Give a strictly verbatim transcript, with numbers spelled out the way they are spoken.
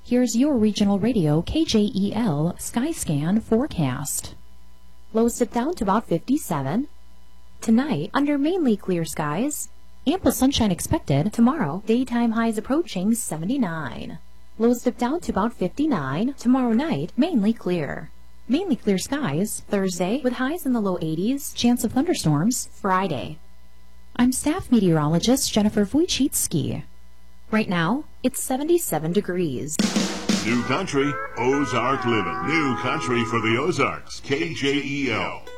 Here's your regional radio K J E L Skyscan forecast. Lows dip down to about fifty-seven. Tonight, under mainly clear skies. Ample sunshine expected. Tomorrow, daytime highs approaching seventy-nine. Lows dip down to about fifty-nine. Tomorrow night, mainly clear. Mainly clear skies. Thursday, with highs in the low eighties. Chance of thunderstorms. Friday. I'm staff meteorologist Jennifer Wojcicki. Right now, it's seventy-seven degrees. New country, Ozark living. New country for the Ozarks. K J E L.